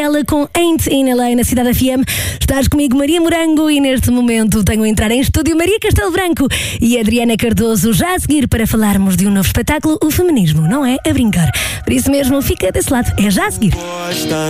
Ela com Ain't in LA na Cidade FM. Estás comigo, Maria Morango, e neste momento tenho a entrar em estúdio Maria Castelo Branco e Adriana Cardoso já a seguir para falarmos de um novo espetáculo, o Feminismo, não é a brincar. Por isso mesmo, fica desse lado, é já a seguir.